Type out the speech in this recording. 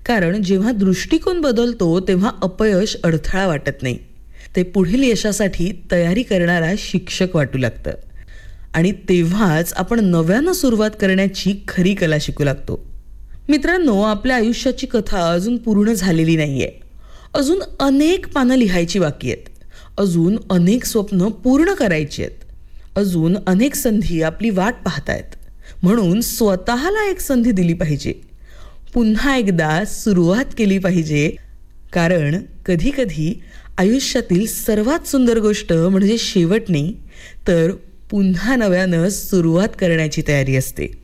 कारण जेव्हा दृष्टिकोन बदलतो तेव्हा अपयश अडथळा वाटत नाही, ते पुढील यशासाठी तयारी करणारा शिक्षक वाटू लागतं. आणि तेव्हाच आपण नव्यानं सुरुवात करण्याची खरी कला शिकू लागतो. मित्रांनो, आपल्या आयुष्याची कथा अजून पूर्ण झालेली नाहीये. अजून अनेक पानं लिहायची बाकी आहेत. अजून अनेक स्वप्न पूर्ण करायची आहेत. अजून अनेक संधी आपली वाट पाहतायत. म्हणून स्वतःला एक संधी दिली पाहिजे. पुन्हा एकदा सुरुवात केली पाहिजे. कारण कधी कधी आयुष्यातील सर्वात सुंदर गोष्ट म्हणजे शेवट नाही, तर पुन्हा नव्यानं सुरुवात करण्याची तयारी असते.